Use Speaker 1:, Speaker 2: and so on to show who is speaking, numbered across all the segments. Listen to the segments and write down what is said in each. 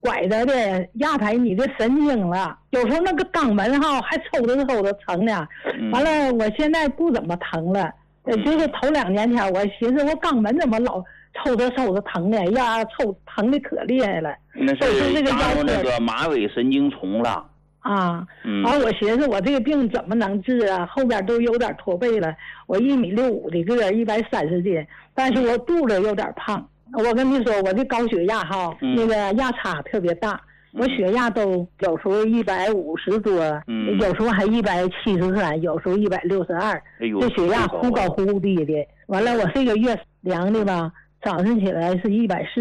Speaker 1: 拐着的压迫你的神经了，有时候那个肛门还抽着疼呢。完了，我现在不怎么疼了，就是头2年前，我寻思我肛门怎么老抽着疼呢？呀，疼的可厉害了。
Speaker 2: 那是加入那个马尾神经丛了。
Speaker 1: 啊，完我寻思我这个病怎么能治啊？后边都有点驼背了，我1.65米的个，130斤，但是我肚子有点胖。我跟你说，我的高血压那个压差特别大，我血压都有时候150多，有时候还173，有时候162，这血压忽高忽低的。完了，我这个月量的吧，早上起来是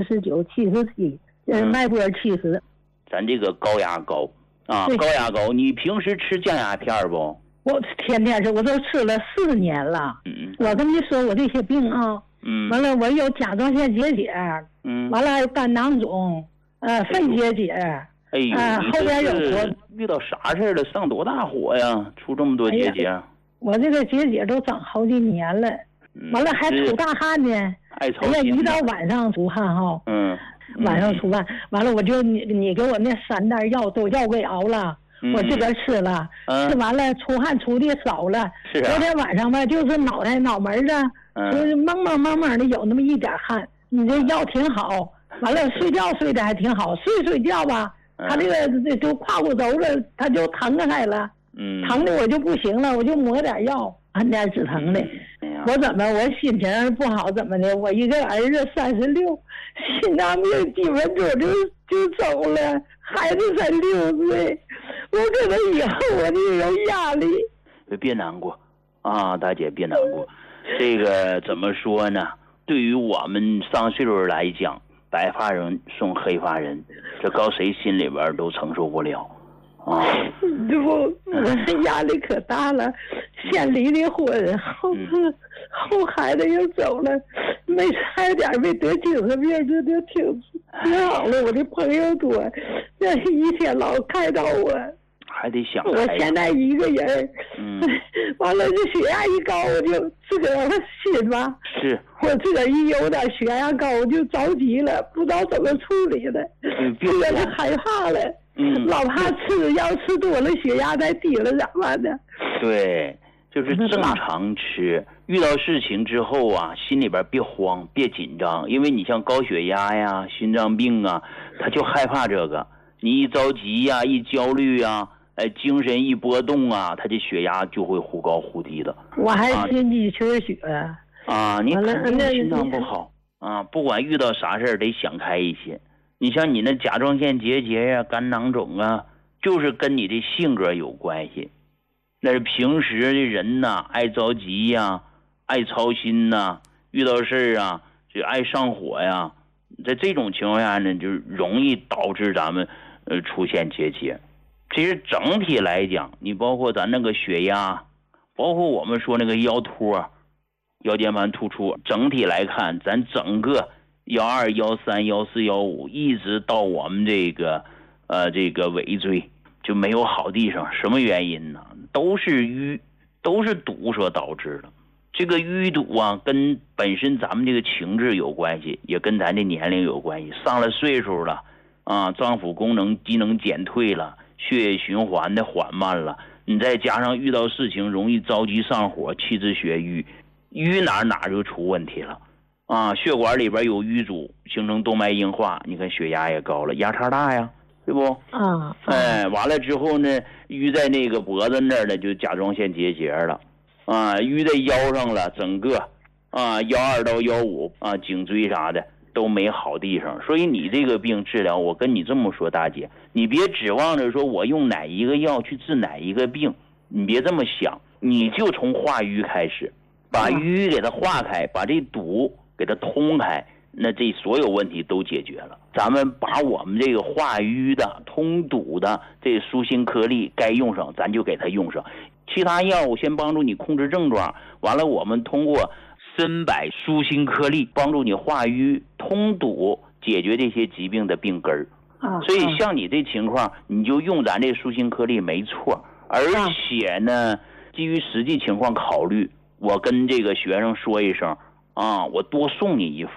Speaker 1: 149、77，脉搏70。
Speaker 2: 咱这个高压高啊，高压高，你平时吃降压片不？
Speaker 1: 我天天吃，我都吃了4年了。我跟你说，我这些病完了，我有甲状腺结节，完了肝囊肿，肺结节，后边有火。
Speaker 2: 遇到啥事了？上多大火呀？出这么多结节？
Speaker 1: 我这个结节都长好几年了，完了还出大汗呢。一到晚上出汗晚上出汗，完了我就你给我那3袋药都药给熬了。我自个儿吃了，吃完了出汗出的少了。昨天晚上吧，就是脑门就是蒙的有那么一点汗。你这药挺好，完了睡觉睡得还挺好，睡觉吧，他这个就胯骨轴了，他就疼开了，疼的我就不行了，我就抹点药，按点止疼的。我心情不好怎么的？我一个儿子36，心脏病几分钟就走了，孩子才6岁。我可能以后我就有压力。
Speaker 2: 别难过啊，大姐别难过。这个怎么说呢？对于我们上岁数来讲，白发人送黑发人，这搁谁心里边都承受不了啊。
Speaker 1: 我压力可大了，先离的婚，后孩子又走了，差点没得精神病，这就挺好了。我的朋友多，这一天老开导我。
Speaker 2: 还得想
Speaker 1: 我现在一个人，完了这血压一高，我就自个儿心吧，
Speaker 2: 是
Speaker 1: 我自个儿一有点血压高，我就着急了，不知道怎么处理了，自个儿就害怕了，老怕要吃多了血压再低了咋办呢？
Speaker 2: 对，就是正常吃，遇到事情之后啊，心里边别慌别紧张，因为你像高血压呀、心脏病啊，他就害怕这个，你一着急呀、一焦虑呀。精神一波动啊，他这血压就会忽高忽低的。
Speaker 1: 我还心肌缺血
Speaker 2: 你肯定心脏不好不管遇到啥事儿得想开一些。你像你那甲状腺结节呀、肝囊肿啊，就是跟你的性格有关系。那是平时的人呐，爱着急呀、爱操心呐，遇到事儿啊就爱上火呀，在这种情况下呢，就容易导致咱们出现结节。其实整体来讲，你包括咱那个血压，包括我们说那个腰托、腰间盘突出，整体来看，咱整个1.2、1.3、1.4、1.5，一直到我们这个尾椎就没有好地方，什么原因呢？都是堵所导致的。这个淤堵啊，跟本身咱们这个情志有关系，也跟咱的年龄有关系。上了岁数了脏腑功能机能减退了。血液循环的缓慢了，你再加上遇到事情容易着急上火，气滞血瘀哪就出问题了血管里边有淤阻，形成动脉硬化，你看血压也高了，压差大呀，对不？完了之后呢，淤在那个脖子那儿的就甲状腺结节了淤在腰上了，整个1.2到1.5颈椎啥的都没好地方。所以你这个病治疗，我跟你这么说，大姐，你别指望着说我用哪一个药去治哪一个病，你别这么想，你就从化瘀开始，把瘀给它化开，把这堵给它通开，那这所有问题都解决了。咱们把我们这个化淤的、通堵的这舒心颗粒该用上，咱就给它用上。其他药物先帮助你控制症状，完了我们通过参柏舒心颗粒帮助你化瘀、通堵，解决这些疾病的病根儿。所以像你这情况，你就用咱这舒心颗粒没错。而且呢，基于实际情况考虑，我跟这个学生说一声我多送你一份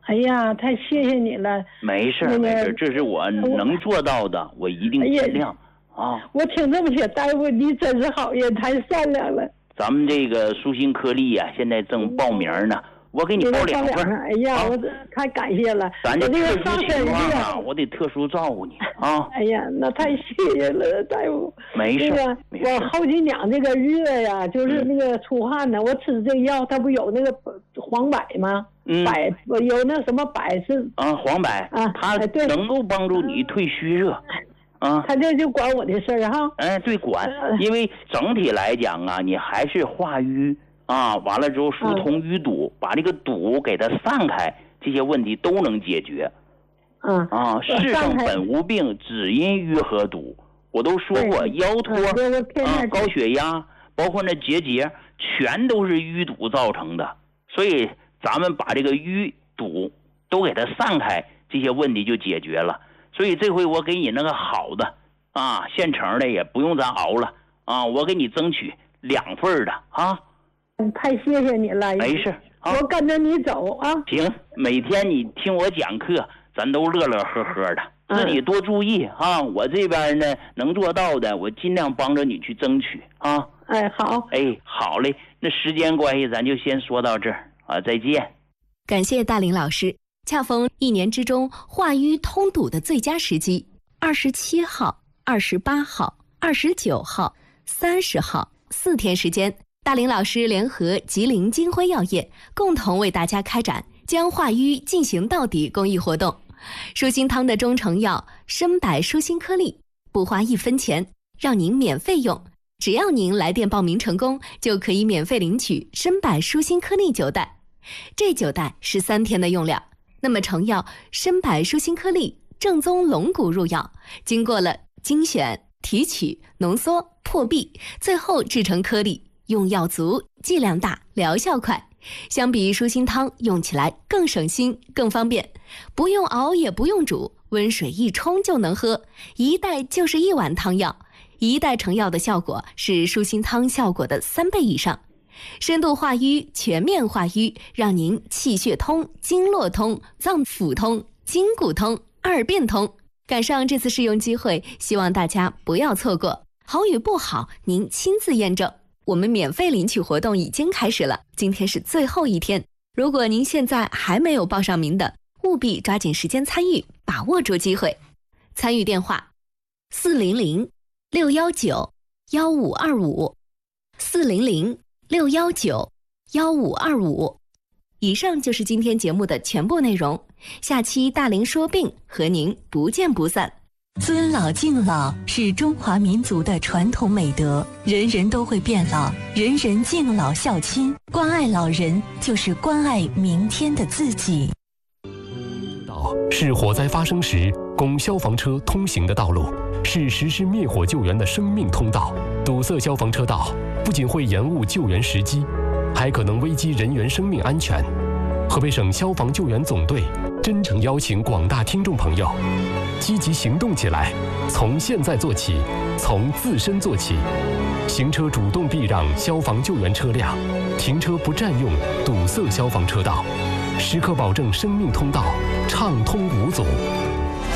Speaker 1: 哎呀，太谢谢你了。
Speaker 2: 没事没事，这是我能做到的，我一定尽量啊。
Speaker 1: 我听这么些大夫，你真是好人，太善良了。
Speaker 2: 咱们这个舒心颗粒啊，现在正报名呢。我给你报2份。
Speaker 1: 哎呀，我太感谢了。
Speaker 2: 咱这特殊情况啊，我得特殊照顾你啊。
Speaker 1: 哎呀，那太谢谢了，大夫。
Speaker 2: 没事。
Speaker 1: 我后脊梁这个热呀，就是那个出汗呢，我吃这药，它不有那个黄柏吗？柏有那什么柏是
Speaker 2: 黄柏啊，它能够帮助你退虚热。
Speaker 1: 他这就管我的事儿哈。
Speaker 2: 对，管，因为整体来讲啊，你还是化瘀。完了之后疏通淤堵，把这个堵给它散开，这些问题都能解决。世上本无病，只因淤和堵。我都说过，腰托高血压，包括那结节，全都是淤堵造成的。所以咱们把这个淤堵都给它散开，这些问题就解决了。所以这回我给你那个好的现成的，也不用咱熬了我给你争取2份的
Speaker 1: 太谢谢你了。
Speaker 2: 没事，
Speaker 1: 我跟着你走啊。
Speaker 2: 行，每天你听我讲课，咱都乐乐呵呵的，自己多注意我这边呢能做到的，我尽量帮着你去争取好。好嘞，那时间关系，咱就先说到这儿再见。
Speaker 3: 感谢大林老师，恰逢1年之中化瘀通堵的最佳时机，27号、28号、29号、30号4天时间。大林老师联合吉林金辉药业共同为大家开展将化瘀进行到底公益活动。舒心汤的中成药参柏舒心颗粒不花1分钱，让您免费用，只要您来电报名成功，就可以免费领取参柏舒心颗粒9袋。这9袋是3天的用量。那么成药参柏舒心颗粒正宗龙骨入药，经过了精选、提取、浓缩、破壁，最后制成颗粒，用药足，剂量大，疗效快。相比于舒心汤，用起来更省心更方便，不用熬也不用煮，温水一冲就能喝，1袋就是1碗汤药，1袋成药的效果是舒心汤效果的3倍以上，深度化瘀，全面化瘀，让您气血通，经络通，脏腑通，筋骨通，2便通。赶上这次试用机会，希望大家不要错过，好与不好您亲自验证。我们免费领取活动已经开始了，今天是最后1天。如果您现在还没有报上名的，务必抓紧时间参与，把握住机会。参与电话400-619-1525 400-619-1525。以上就是今天节目的全部内容，下期大林说病和您不见不散。
Speaker 4: 尊老敬老是中华民族的传统美德，人人都会变老，人人敬老孝亲，关爱老人就是关爱明天的自己。
Speaker 5: 道是火灾发生时供消防车通行的道路，是实施灭火救援的生命通道。堵塞消防车道不仅会延误救援时机，还可能危及人员生命安全。河北省消防救援总队真诚邀请广大听众朋友积极行动起来，从现在做起，从自身做起。行车主动避让消防救援车辆，停车不占用堵塞消防车道，时刻保证生命通道畅通无阻。